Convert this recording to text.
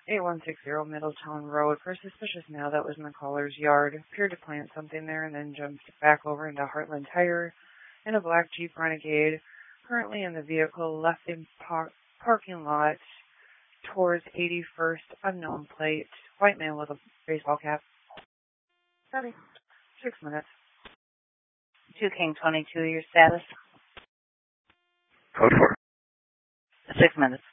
8160 Middletown Road for a suspicious male that was in the caller's yard. Appeared to plant something there and then jumped back over into Heartland Tire in a black Jeep Renegade. Currently in the vehicle, left in parking lot towards 81st, unknown plate. White man with a baseball cap. Sorry. 6 minutes. 2 King 22, your status? Code 4. 6 minutes.